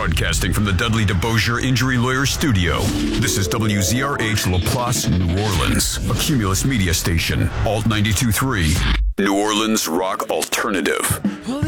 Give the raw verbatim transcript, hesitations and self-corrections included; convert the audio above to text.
Broadcasting from the Dudley DeBosier Injury Lawyer Studio. This is W Z R H LaPlace, New Orleans, a Cumulus media station. Alt ninety-two point three, New Orleans Rock Alternative.